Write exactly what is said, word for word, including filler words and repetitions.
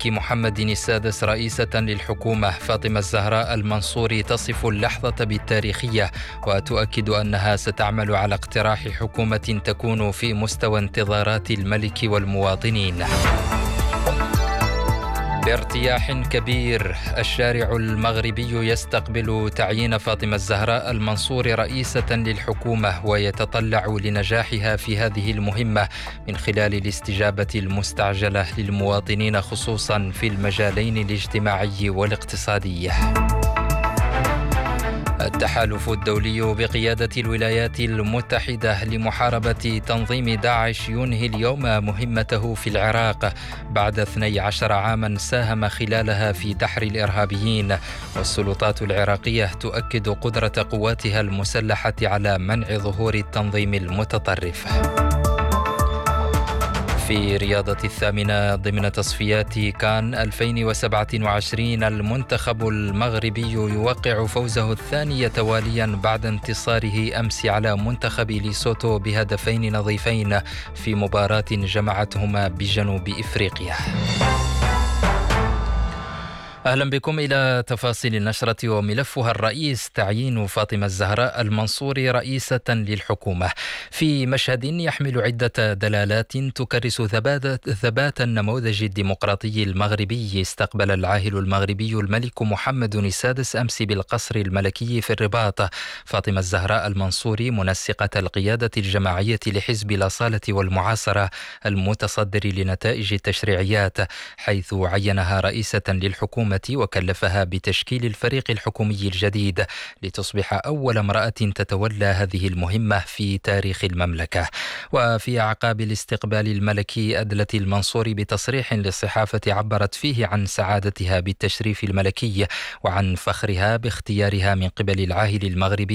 الملك محمد السادس رئيسة للحكومة. فاطمة الزهراء المنصوري تصف اللحظة بالتاريخية وتؤكد أنها ستعمل على اقتراح حكومة تكون في مستوى انتظارات الملك والمواطنين. بارتياح كبير الشارع المغربي يستقبل تعيين فاطمة الزهراء المنصوري رئيسة للحكومة، ويتطلع لنجاحها في هذه المهمة من خلال الاستجابة المستعجلة للمواطنين خصوصا في المجالين الاجتماعي والاقتصادي. التحالف الدولي بقيادة الولايات المتحدة لمحاربة تنظيم داعش ينهي اليوم مهمته في العراق بعد اثني عشر عاما ساهم خلالها في دحر الإرهابيين، والسلطات العراقية تؤكد قدرة قواتها المسلحة على منع ظهور التنظيم المتطرف. في رياضة الثامنة ضمن تصفيات كان ألفين وسبعة وعشرين المنتخب المغربي يوقع فوزه الثاني تواليا بعد انتصاره أمس على منتخب ليسوتو بهدفين نظيفين في مباراة جمعتهما بجنوب إفريقيا. أهلا بكم إلى تفاصيل النشرة وملفها الرئيس تعيين فاطمة الزهراء المنصوري رئيسة للحكومة، في مشهد يحمل عدة دلالات تكرس ثبات, ثبات النموذج الديمقراطي المغربي. استقبل العاهل المغربي الملك محمد السادس أمس بالقصر الملكي في الرباط فاطمة الزهراء المنصوري منسقة القيادة الجماعية لحزب الأصالة والمعاصرة المتصدر لنتائج التشريعيات، حيث عينها رئيسة للحكومة وكلفها بتشكيل الفريق الحكومي الجديد لتصبح أول امرأة تتولى هذه المهمة في تاريخ المملكة. وفي أعقاب الاستقبال الملكي أدلت المنصوري بتصريح للصحافة عبرت فيه عن سعادتها بالتشريف الملكي وعن فخرها باختيارها من قبل العاهل المغربي